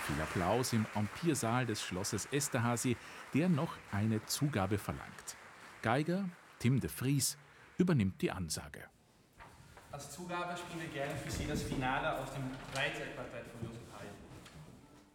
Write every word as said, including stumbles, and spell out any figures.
Viel Applaus im Empire-Saal des Schlosses Esterhazy, der noch eine Zugabe verlangt. Geiger Tim de Vries übernimmt die Ansage. Als Zugabe spielen wir gerne für Sie das Finale aus dem Dreizeitquartett von Joseph